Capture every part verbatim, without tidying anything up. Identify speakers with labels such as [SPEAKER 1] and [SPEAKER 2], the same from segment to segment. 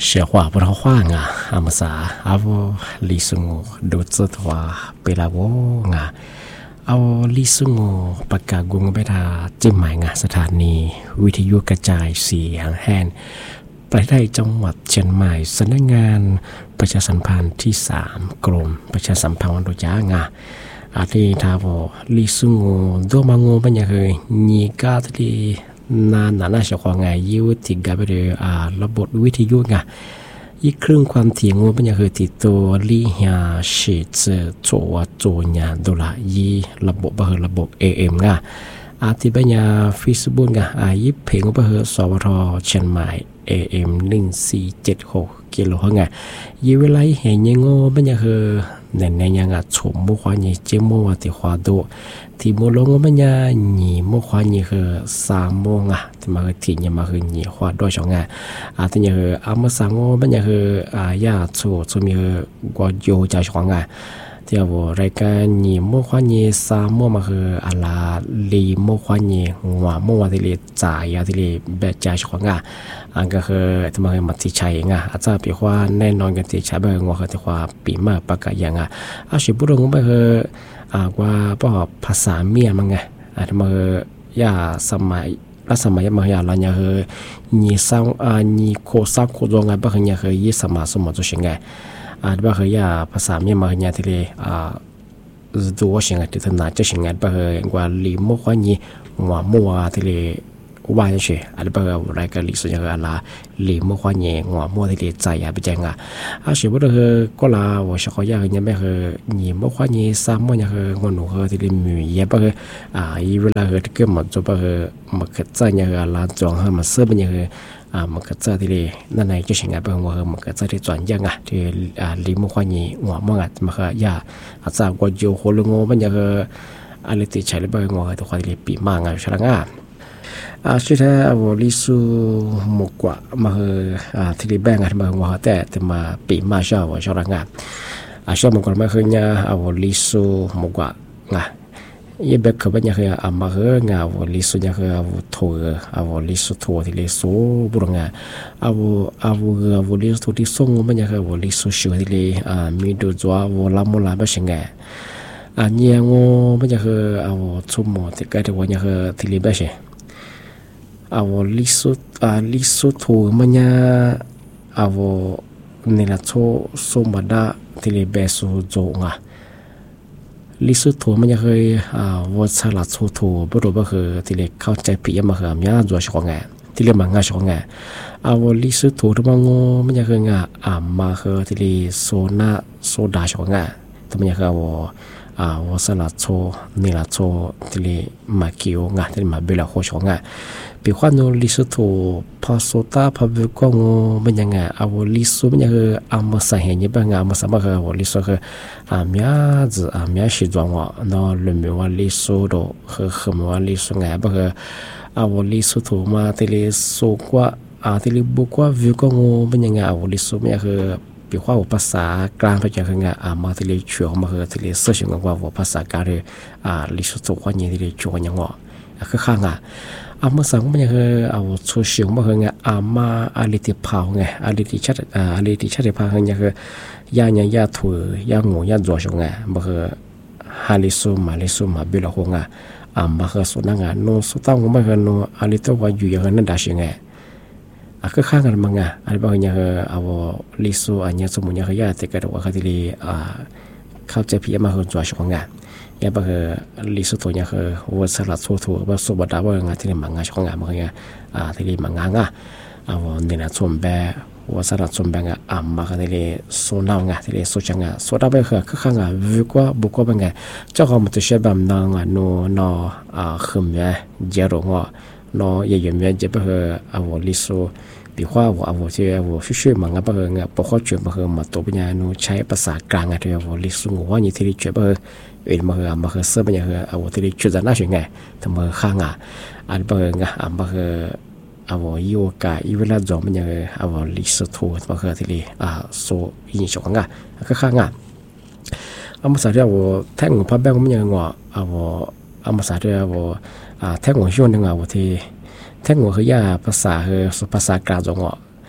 [SPEAKER 1] 学话不着话啊，阿么啥阿我历史我都知道啊，贝拉我啊，เอาลิซุงประกาศกรุงไปทาจิมหมายงาสถานีวิทยุกระจายเสียงแห่งประเทศจังหวัดเชียงใหม่สำนักงานประชาสัมพันธ์ที่สามกรมประชาสัมพันธ์วันตุจ้างาอาทิตย์ทาวลิซุงโดมังโงปัญญาเคยนีกาที่นานนานาชาวไงยิวติกาไปเลยอ่าระบบวิทยุงาอีกครึ่งความถี่งูเป็นอย่างคือติดตัวลี่หาชีเจอโจวโจญาดูละยีระบบเบอร์ระบบ เอ เอ็ม ง่ะอาทิตย์ยาฟิสบุญง่ะอายิเพลงเบอร์สวทเชียงใหม่ เอ เอ็ม หนึ่งสี่เจ็ดหกกิโลเฮิรตซ์ง่ะยีเวลาเห็นยังงูเป็นอย่างคือในในยังอ่ะชมมุขวานีเจมัวติขวาดูที่โมลงก็เป็นยังหนีมุขวานีคือสามโมงอ่ะที่มาคือที่ยังมาคือหนีขวาด้วยช่องอ่ะอาทิตย์ยังคืออามาสามโมงเป็นยังคืออายาชูชูมีคือกว่าโยจ่าช่องอ่ะที่ว่ารายการหนีมุขวานีสามโมงมาคืออะไรลีมุขวานีหัวมุขวาที่ลีจ่ายที่ลีแบบจ่าช่องอ่ะอันก็คือที่มาคือมัติชัยง่ะอาจารย์ปีว่าแน่นอนกันที่ใช้เบอร์งัวคือที่ว่าปีมาประกาศอย่างอ่ะอาชีพบุรุษก็คืออ่าว่าป้อภาษาเมียมั้งไงอาจจะมาคือย่าสมัยรัสมัยมาอย่าเราเนี่ยคือยี่สามอ่ายี่โคซักโคจงไงบ้างเนี่ยคือยี่สมาสมจุดเชิงไงอาจจะบ้างคืออย่าภาษาเมียมาเนี่ยที่เลยอ่าดูว่าเชิงไงที่ถนัดจะเชิงไงบ้างคือว่าลิมกว่ายี่หัวมัวที่เลยว่าจะเชื่ออะไรบ้างรายการลิสุยังอะไรลิมกว่ายี่หัวมัวที่เลยใจอ่ะเป็นจังอ่ะอาชีพบุรุษคือก็ลาว่าชาวย่าเนี่ยไม่คือยี่มกว่ายี่สามเนี่ยคือคนหนุ่มคือที่เลยมีเยอะบ้างคืออ่าอีเวลาคือที่เกิดมาจบบ้างคือมันก็ใจเนี่ยคืออะไรจงให้มันเสื่อมเนี่ยคืออ่ามันก็จะที่เลยนั่นไงจะเชื่อไงบ้างว่ามันก็จะที่จวนยังอ่ะที่อ่าลิมกว่ายี่หัวมัวอ่ะมันคือย่าอาจารย์ก็อยู่คนละงงมันเนี่ยคืออะไรที่ใช้แล้วบ้างว่าตัวคนที่เลยปีมากอ่ะใช่ไหมอ่าสุดท้ายเอาลิสูหมกว่ามาเฮอ่าที่รีแบงกันมาว่าแต่แต่มาปีมาชอบว่าชอบงานอ่าชอบมันก็มาเฮเนี่ยเอาลิสูหมกว่างะยี่เบกเขาเป็นยังไงอ่ามาเฮงาเอาลิสูเนี่ยคือเอาถั่วเอาลิสูถั่วที่ลิสูบุรงาเอาเอาเอาลิสูที่ส่งมันยังคือเอาลิสูชิวที่ลิอ่ามีดูจัวเอาลามุลาแบบเช่นไงอ่าเนี่ยงูมันยังคือเอาชุ่มหมดที่ก็จะว่ายังคือที่ลิแบบเช่นเอาลิสุอ่าลิสุทูมันยาเอาเนลาโชสมบัติที่เลเบสูโจงอ่ะลิสุทูมันยังเคยอ่าวัชระโชทูบรู้ว่าคือที่เลเข้าใจผิดมาคือมันยาจัวชงไงที่เลมันงาชงไงเอาลิสุทูที่มันงูมันยังเคยงาอ่ามาคือที่เลโซนาโซดาชงไงแต่มันยังเคยเอาอ่าวัชระโชเนลาโชที่เลมาเกียวงาที่เลมาเบลาโคชงไงปีขวัญโนลิสุทูพอโซตาพอวิกงมันยังไงเอาลิสุมันยังคืออามาใส่เห็นยังไงอามาสมัครเอาลิสุคืออาเมียจะอาเมียสิจวงว่านอลืมว่าลิสุโดคือคือว่าลิสุไงบ้างคือเอาลิสุทูมาที่ลิสุกว่าอาที่ลิบุกว่าวิกงมันยังไงเอาลิสุมันยังคือปีขวัญภาษากลางไปจากคือไงอามาที่ลิช่วยมาคือที่ลิสื่อถึงว่าภาษากลางเลยอ่าลิสุทูว่านี่ที่ลิช่วยยังว่าคือข้างอ่ะอามาสังมันยังคือเอาชูชิงมาคือไงอามาอาลิติพาวไงอาลิติชัดอ่าอาลิติชัดพาวยังคือยาเนี่ยยาถั่วยางูยาจัวชงไงมาคือฮาลิซุมาลิซุมาบิลฮงไงอามาคือสุนัขโนสุตั้งมาคือโนอาลิตัวว่าอยู่อย่างนั้นได้ยังไงอ่ะคือข้างกันมั้งไงอันนี้บางอย่างคือเอาลิซุอันนี้สมุนยังคือยาติกระดูกเขาที่ลีอ่าเข้าใจผิดมาคือจัวชงไงยังบางคือลิสุตัวยังคือวัชระโชทูว่าสุบัติว่างานที่นี่มังงาช่องงานมันคืออ่าที่นี่มังงางะเอาเนี่ยนะชมแบบวัชระชมแบบงะอ่ามาที่นี่โซนางะที่นี่โซจังงะโซดาแบบคือคือข้างงะวิกว่าบุกว่าเป็นไงเจ้าของมันจะเชื่อแบบนางะโนนออ่าขึ้นเนี่ยเจริญว่านอเยี่ยมเนี่ยจะเป็นคือเอาลิสุปีว่าว่าเอาที่เอาช่วยๆมังงะเป็นไงปกติช่วยเป็นมาตัวเป็นยังโนใช้ภาษากลางอะที่เอาลิสุงว่านี่ที่นี่ช่วยเป็นเอ็นมาคือมาคือเสื้อมันยังคือเอาที่จุดนั้นน่าสนใจทำมาข้างอ่ะอันเป็นไงอ่ะมาคือเอายูกาอีเวลาจอมันยังเอาลิสทูมาคือที่อ่าโซยิงชงอ่ะก็ข้างอ่ะเอามาใส่เรื่องว่าแท่งของพับแบงมันยังว่าเอาเอามาใส่เรื่องว่าอ่าแท่งของช่วงนึงอ่ะว่าที่แท่งของคือยาภาษาคือภาษากลางจงว่า อ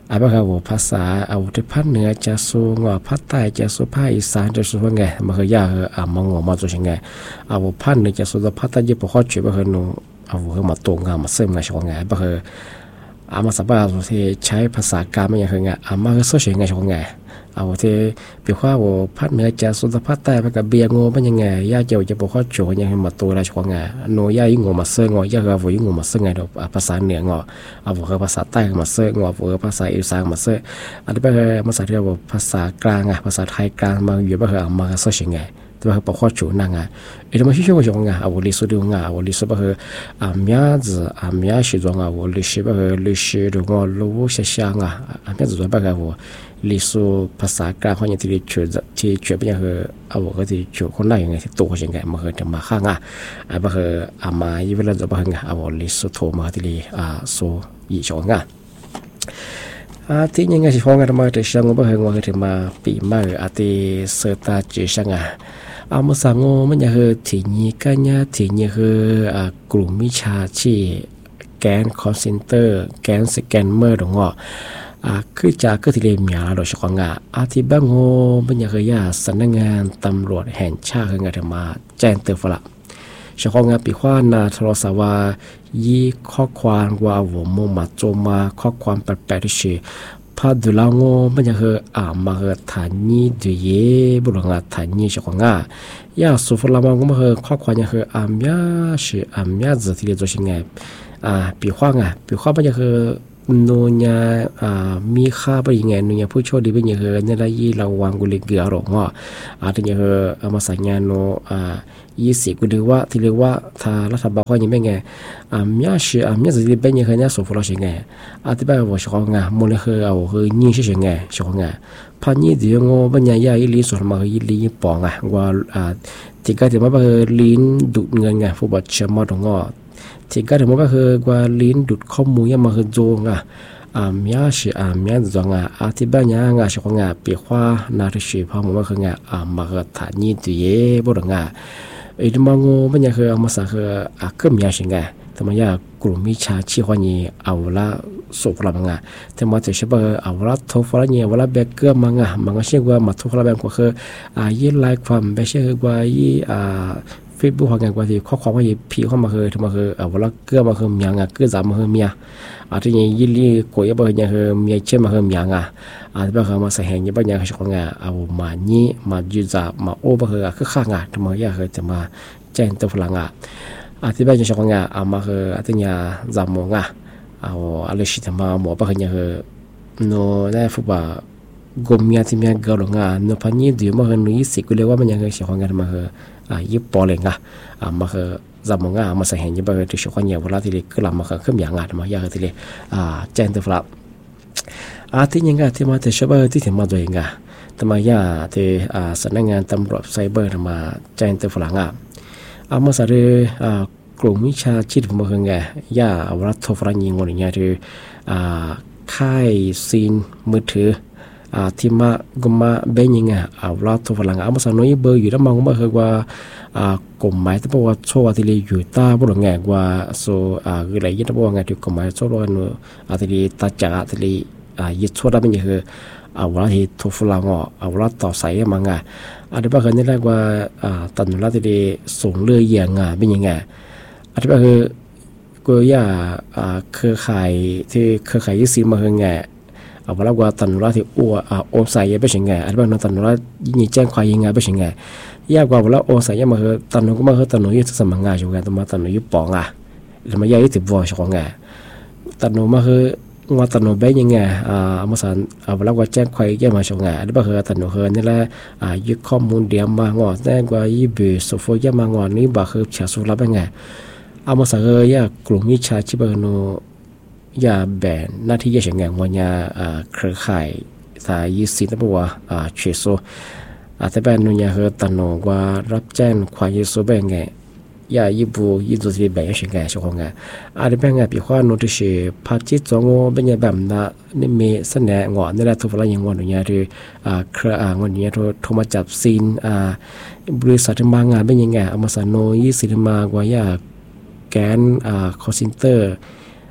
[SPEAKER 1] อาบะครับภาษาเอาที่ภาคเหนือจะสู้งอภาคใต้จะสู้ภาคอีสานจะสู้ว่าไงมันคือยากอ่ามองมาตัวยังไงเอาภาคเหนือจะสู้ภาคใต้จะพอเข้าใจบ่คือนูเอาคือมาตรงงามาเสริมงาชงไงบ่คืออามาสับว่าที่ใช้ภาษากลางมันยังคือไงอามาคือสู้ยังไงชงไงเอาที่เปรียบว่าว่าภาคเหนือจะสู้ภาคใต้มันกับเบียงงมันยังไงยากเจ้าจะพอเข้าใจยังมาตัวอะไรชงไงโนยายิ่งงมาเสริมงอยากเอายิ่งงมาเสริมไงดอกภาษาเหนืองอเอาคือภาษาใต้มาเสริมงอคือภาษาอีสานมาเสริมอันนี้เป็นภาษาที่ว่าภาษากลางอ่ะภาษาไทยกลางมาอยู่บ่คืออามาสู้ยังไงแต่ว่าพอเข้าใจนั่งอ่ะเอ็ดมาชิชงอ่ะเอาลิสุดงอ่ะเอาลิสุบ่คืออาเมีย子อาเมียชิจงอ่ะเอาลิชิบ่คือลิชิดงอรู้เสียงอ่ะอาเมีย子บ่คือว่าลิสุภาษากลางเขาอย่างที่ช่วยที่ช่วยเป็นอย่างคือเอาก็ที่ช่วยคนได้ยังไงที่ตัวเขายังไงมาคือจะมาข้างอ่ะอ่ะบ่คืออามาอยู่เวลาจะบ่คือเอาลิสุโทมาที่อ่าโซอีชงอ่ะอาที่ยังไงสิฟ้องกันมาแต่ช่างบ่คือว่าคือมาปีมาอาทิเสตาจิช่างอ่ะอามาสังโงมันจะคือที่นี้กันเนี่ยที่นี้คืออ่ากลุ่มมิจฉาชีพแกนคอลเซ็นเตอร์แกนสแกนเมอร์ตรงอ่ะอ่าคือจากก็ที่เรียนมีอะไรโดยเฉพาะงาอาที่บ้างโงมันจะคือยาสำนักงานตำรวจแห่งชาติคืองานมาแจ้งเตือนฝรั่งเฉพาะงานปีว่านาโทรศัพท์ว่ายี่ข้อความว่าหัวมุมมาโจมาข้อความแปลกๆที่ชื่อพอดูแล้วโง่มันจะคืออ่ามาคือฐานนี้ดูเย่บุรุษงานฐานนี้เฉพาะงานยาสุฟลามองก็มาคือข้อความจะคืออ่ามยาชื่ออ่ามยาจะที่เรียกตัวยังไงอ่าปีว่าไงปีว่ามันจะคือโนญาอ่ามีค่าไปยังไงโนญาผู้โชคดีเป็นยังไงเนี่ยได้ยี่เราวางกุลิเกลือหรอกว่าอาจจะยังคือเอามาสัญญาโนอ่ายี่สิบกูเรียกว่าที่เรียกว่าถ้ารัฐบาลเขายังไม่ไงอ่ามีอาชีพอ่ามีสิ่งที่เป็นยังไงเนี่ยสุฟลาชิงไงอาทิตย์ไปว่าชาวงานมูลค่าเอาคือยี่สิบชิงไงชาวงานพันยี่เดียวงูปัญญาใหญ่ลีส่วนมาคือลีปองอ่ะว่าอ่าที่ก็ถือว่าคือลีนดูดเงินไงผู้บริจาคมาตรงงอที่ก็ถือว่าคือว่าลีนดูดข้อมูลยังมาคือโจงอ่ะอ่ามีอาชีพอ่ามีอันจงอ่ะอาทิตย์ไปยังงานชาวงานเปียกว่านาฬิกาพอมันคืองานอ่ามาคือฐานยี่เดียวบุรุษงานไอ้ที่มองมันยังคือเอามาสักคืออาเกิมยาชิงไงแต่มันยากลุ่มมิชาชีวันนี้เอาละสุฟลามังอ่ะแต่มาจะใช่ป่ะเอาละทุฟลาเนี่ยเวลาเบเกอร์มังอ่ะมันก็เชื่อว่ามาทุฟลาแบบก็คืออ่ายี่ไลค์ความไม่ใช่ว่ายี่อ่าเฟซบุ๊กของงานกว่าที่ข้อความว่ายี่พีเข้ามาคือทำมาคือเอาเวลาเกลือมาคือมีงอ่ะเกลือจามมาคือมีอ่ะอาที่ยี่ยี่ลี่ก๋วยบ่ยังคือมีเชื่อมาคือมีงอ่ะอาที่บ่คือมาใส่แหงยี่บ่ยังคือของงานเอามานี่มายูจามาโอ้บ่คือคือข้างอ่ะทำมาอยากคือจะมาแจ้งตัวฝรั่งอ่ะอาที่บ่จะของงานเอามาคืออาที่เนี่ยจามงอ่ะเอาอะไรสิทำมาหมอบ่คือยังคือโน้ได้ฟุบะกลมยาที่มีกระหลงอ่ะโน้พันยี่เดียวมาคือยี่สิบกูเรียกว่ามันยังคือของงานมาคืออ่ายี่ปอเลยอ่ะอ่ามาคือจำมงอ่ะมาใส่เห็นยี่บ่คือที่ของเนี่ยเวลาที่เล็กก็ลำมาคือขึ้นอย่างอ่ะมาอยากที่เล็กอ่าแจ้งตัวฝรั่งอาที่ยังไงที่มาแต่ชาวบ้านที่ถึงมาตัวเองอ่ะทำไมย่าที่อ่าสำนักงานตำรวจไซเบอร์มาแจ้งตัวฝรั่งอ่ะอามาใส่อ่ากลุ่มวิชาชีพมาคือไงย่าเอารัฐโทรฝรั่งยิงวันนี้ที่อ่าค่ายซีนมือถืออ่าที่มากุมาเบนยังไงเอารัฐโทรฝรั่งอามาใส่น้อยเบอร์อยู่แล้วมองมาคือว่าอ่ากฎหมายที่บอกว่าโชว์ที่เลยอยู่ตาบุรุษไงว่าโซอ่าอะไรยี่ที่บอกว่าไงที่กฎหมายโชว์ว่าเนอะที่เลยตัดจากที่เลยอ่ายึดโชว์ได้เป็นยังไงเอาว่าที่ทุฟลางอ่ะเอาว่าต่อสายมังอ่ะอันนี้บางคนนี่เรียกว่าอ่าตันว่าที่ได้ส่งเรือเยี่ยงอ่ะเป็นยังไงอันนี้บางคือก็ย่าอ่าเครือข่ายที่เครือข่ายยี่สิบมาคือไงเอาว่าว่าตันว่าที่อ้วอ่าโอสายเป็นยังไงอันนี้บางนั้นตันว่ายิ่งแจ้งควายยังไงเป็นยังไงยากกว่าว่าโอสายมาคือตันก็มาคือตันยี่สิบสามงานอยู่ไงแต่มาตันยี่ปองอ่ะแล้วมาย่ายี่สิบวอชของไงตันมาคือว่าตันโนเบยังไงอ่ามาสันเอาแล้วว่าแจ้งใครแจ้งมาชงไงอันนี้ก็คือตันโนเฮนี่แหละอ่ายึดข้อมูลเดียมมางอแจ้งว่ายี่บีโซโฟยามางอนี่บ่คือชาสุรับยังไงเอามาสังเกตยากลุ่มวิชาชีพโนยาแบนหน้าที่ยาเฉียงไงวันยาอ่าเครือข่ายสายยี่สิบนั่นแปลว่าอ่าเชโซอาแต่เป็นโนยาคือตันโนว่ารับแจ้งควายยี่สิบเป็นไงยายิบูยิจุที่แบบยังไงชงไงอาจจะเป็นไงปีว่าโน้ตชื่อพาจิตจงโง่เป็นยังแบบนั้นนี่มีเสน่ห์งอนนี่แหละทุกคนยังงอนอย่างเงี้ยที่อ่าเครืออ่างอนอย่างเงี้ยโทรโทรมาจับซีนอ่าบริษัทมางานเป็นยังไงเอามาสานโนยี่สิบมากว่ายาแกนอ่าคอลเซ็นเตอร์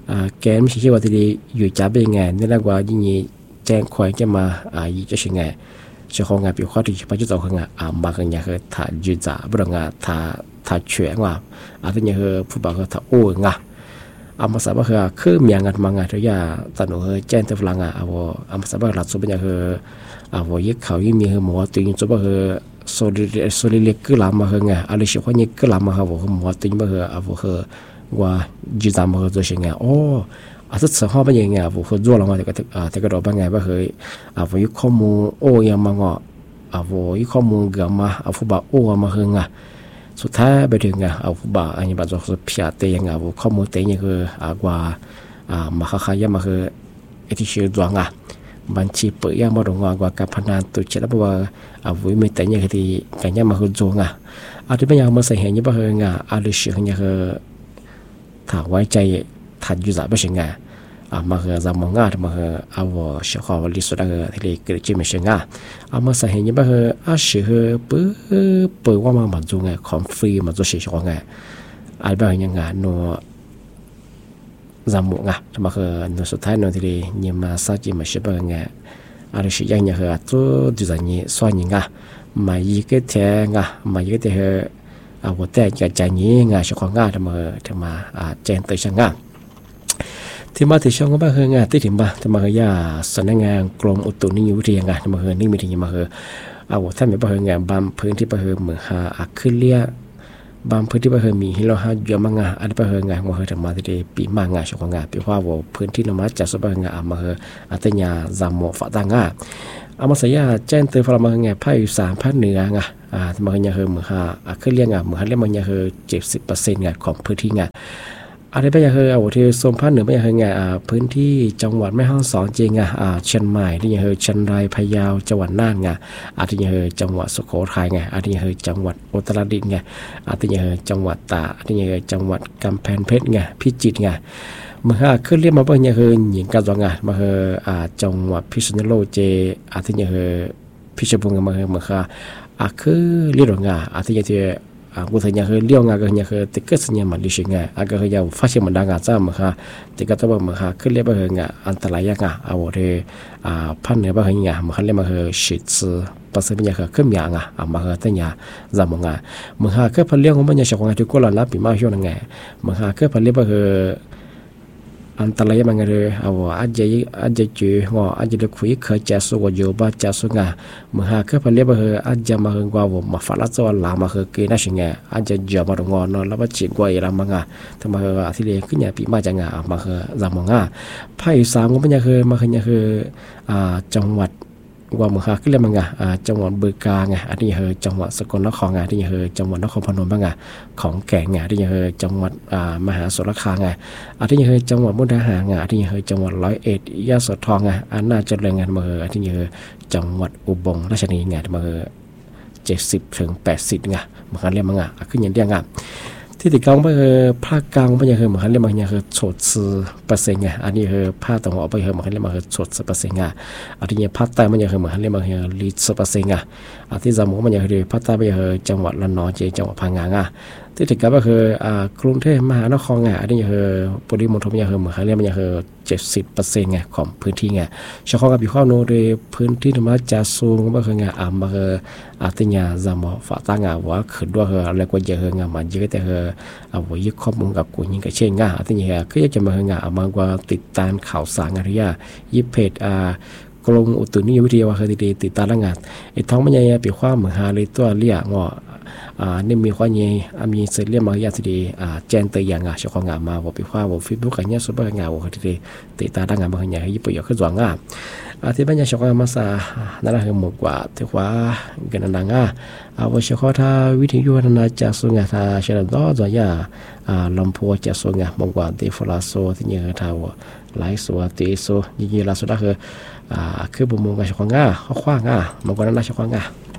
[SPEAKER 1] อ่าแกไม่ใช่ว่าที่ดีอยู่จับเป็นไงนี่แล้วว่ายิ่งแจ้งควายจะมาอ่ายี่จะใช่ไงเจ้าของงานเป็นข้อที่ปัจจุบันของงานอ่ามากันอย่างคือถ้ายืดจ่าบริงานถ้าถ้าเชื่อว่าอาจจะอย่างคือผู้บ่าวคือถ้าโอ้งาอามาสาบคือคือมีงานมางานทุกอย่างตอนนู้นแจ้งตัวฝรั่งอ่ะเอาอามาสาบหลักสุดเป็นอย่างคือเอายึดเขายิ่งมีคือหมอตัวยิ่งจุดคือโซลิโซลิเล็กก็ลามาคือไงอะไรสิ่งพวกนี้ก็ลามาคือหมอตัวยิ่งคือเอาคือว่ายืดจ่ามาคือตัวสิ่งไงโอ้อาจจะสภาพเป็นยังไงผมคือรู้แล้วว่าแต่ก็อ่าแต่ก็รู้เป็นไงว่าคืออ่าผมยึดข้อมูลโอ้ยังมางอ่ะอ่าผมยึดข้อมูลเกี่ยวมาอ่าผมบอกโอ้มาคือไงสุดท้ายไปถึงอ่ะอ่าผมบอกอันนี้บอกจะคือพิจารณาอย่างไงผมข้อมูลแต่ยังคืออ่าว่าอ่ามาค่ายังมาคือไอ้ที่ชื่อดวงอ่ะบัญชีเปิดยังมาดวงอ่ะว่าการพนันตัวเชื่อแล้วว่าอ่าผมไม่แต่ยังคือที่การยังมาคือดวงอ่ะอาจจะเป็นอย่างมาใส่เห็นยังว่าคือไงอาจจะชื่อยังคือถ้าไว้ใจทันอยู่จ่าไม่ใช่ไงอ่ามาคือจำมองง่ายมาคือเอาว่าเชื่อเขาลิสุดคือที่เรียกเชื่อไม่ใช่ง่ายอ่ามาใส่เห็นยังว่าคืออาเชื่อเปิดเปิดว่ามาบรรจุไงของฟรีมา做เชื่อไงอาจเป็นยังไงโน่จำมองง่ายมาคือโน่สุดท้ายโน่ที่เรียกยังมาสักจีมาเชื่อเป็นไงอาจจะเชื่อยังคือตัวจุดนี้ส่วนยังไงมาอีกเท่ไงมาอีกเท่อ่าว่าแต่จะใจนี้ไงเชื่อง่ายทำมาทำมาอ่าเจนตัวช่างง่ายที่มาถึงช่องก็บ้าเฮงาที่ถึงบ้าที่มาเฮยาสำนักงานกรมอุตุนิยมวิทยาที่มาเฮนี่มีถึงมาเฮเอาท่านมีบ้าเฮงาบางพื้นที่บ้าเฮเหมือนหาอักขึ้นเลี้ยบางพื้นที่บ้าเฮมีฮิโรฮาเยอะมากงาอันบ้าเฮงามาเฮถึงมาที่ปีมางาช่วงงาปีว่าว่าพื้นที่เรามาจากสบ้าเฮงามาเฮอัตยาจามโมฝัดงาเอามาใส่ยาแจ้งเตือนพลังมาเฮงาภาคอีสานภาคเหนืองาอ่าที่มาเฮยาเฮเหมือนหาอักขึ้นเลี้ยงาเหมือนหาเลี้ยงมันยาเฮเจ็ดสิบเปอร์เซ็นต์งาของพื้นที่งาอะไรไปอย่างเฮอเอาที่โซนภาคเหนือไปอย่างเฮอไงอ่าพื้นที่จังหวัดแม่ฮ่องสอนจริงอ่ะอ่าเชียงใหม่ที่อย่างเฮอเชียงรายพะเยาจังหวัดน่านไงอาที่อย่างเฮอจังหวัดสุโขทัยไงอาที่อย่างเฮอจังหวัดอุตรดิตถ์ไงอาที่อย่างเฮอจังหวัดตากอาที่อย่างเฮอจังหวัดกำแพงเพชรไงพิจิตรไงเมื่อขึ้นเรียกมาเป็นอย่างเฮอหญิงกาจงไงมาเฮออ่าจังหวัดพิษณุโลกเจอาที่อย่างเฮอพิจิตรบุรีมาเฮอเมื่อค่ะอ่าคือเรียกว่าอาที่อย่างเฮออ่ากูถึงยังคือเลี้ยงงาก็ยังคือติดก็สัญญามันดิฉันไงอ่ะก็คือยังฟ้าเชื่อมันดังอ่ะจ้ามันค่ะติดก็ต้องมันค่ะขึ้นเรียกว่าเฮงอ่ะอันตรายยังอ่ะเอาเรื่องอ่าพันเนี่ยว่าเฮงอ่ะมันเรียกว่าเฮชิตส์ภาษาเป็นยังคือขึ้นยังอ่ะอ่ะมันคือตั้งยังจำมันอ่ะมันค่ะคือพันเลี้ยงของมันยังชอบงานทุกคนละนับปีมาช่วงนั้นไงมันค่ะคือพันเรียกว่าเฮอันตรายมันก็เลยเอาอาจจะอาจจะเจอว่าอาจจะคุยเคยจะสู้กับโยบาจะสู้งาเมื่อหากเขาเรียกว่าอาจจะมาเฮงว่าว่ามาฟังแล้วจะว่าลามาเฮงกินอะไรเงี้ยอาจจะเจอมาตรงงอนแล้วว่าจีกว่าอย่างมังอ่ะแต่มาเฮงที่เรียกขึ้นเนี่ยปีมาจังอ่ะมาเฮงจำมังอ่ะภาคอีสานก็เป็นยังเฮงมาเฮงยังเฮงอ่าจังหวัดว่าเมื่อหากขึ้นเรียกมังอ่ะอ่าจังหวัดบึงกาฬไงอันนี้เฮงจังหวัดสกลนครไงที่ยังเฮงจังหวัดนครพนมบ้างไงของแก่งไงที่ยังเฮงจังหวัดอ่ามหาสารคามไงอันที่ยังเฮงจังหวัดมุกดาหารไงอันที่ยังเฮงจังหวัดร้อยเอ็ดยะโสธรไงอันน่าจะเรียงกันมาเฮงอันที่ยังเฮงจังหวัดอุบลราชธานีไงมาเฮงเจ็ดสิบถึงแปดสิบไงมันเรียกมังอ่ะขึ้นอย่างเดียวไงที่ติดกลางไปเฮอภาคกลางไปยังเฮอมันเรียกมันยังเฮอโฉดซื้อเปอร์เซ็นต์ไงอันนี้เฮอภาคตะวันออกไปเฮอมันเรียกมันเฮอโฉดซื้อเปอร์เซ็นต์ไงอันที่ยังภาคใต้มันยังเฮอมันเรียกมันเฮอลีดซื้อเปอร์เซ็นต์ไงอันที่จำมันยังเฮอภาคใต้ไปเฮอจังหวัดระนองเจจังหวัดพังงาไงที่ติดกันก็คืออ่ากรุงเทพมหานครไงอันนี้ยังเฮอปริมณฑลยังเฮอมันเรียกมันยังเฮอเจ็ดสิบเปอร์เซ็นต์ไงของพื้นที่ไงเฉพาะกับอยู่ข้าวโน้ตในพื้นที่ธรรมชาติสูงก็คือไงอ่ามาเฮออาที่ยังจำมันฝ่าตั้งไงว่าขึ้นด้วยเฮออะไรก็เยอะเฮอไงมันเยอะแต่เฮอเอาไว้ยึดข้อมูลกับกูยิงกับเช่นง่าที่นี่ก็จะมาเฮงอ่ะมากว่าติดตามข่าวสารอะไรอย่างยิบเพจอ่ากรมอุตุนิยมวิทยาว่าเคยติดตามงานไอ้ท้องมันยังเป็นความเหมือนหาเลยตัวเลี้ยงว่าอ่านี่มีความยังมีเสรียมากอย่างที่อ่าแจ้งตัวอย่างอ่ะเฉพาะงานมาว่าเป็นความว่าเฟซบุ๊กกันเนี่ยสุดเป็นงานว่าเคยติดตามงานบางอย่างญี่ปุ่นอยากขึ้นสว่างอ่ะอาที่บ้านยังชอบงานมาซานั่นแหละคือหมดกว่าที่ว่ากันนั่งอ่ะเอาไว้เฉพาะถ้าวิทยุนาจากสุงาถ้าเชื่อต่อจะย่าอ่าลำพัวจากสุงามากกว่าที่ฟลาโซที่เนี่ยถ้าว่าหลายส่วนที่โซยิ่งๆล่าสุดก็คืออ่าคือบุมงกับชาวงาข้อขว้างอ่ะมากกว่านั้นนะชาวงา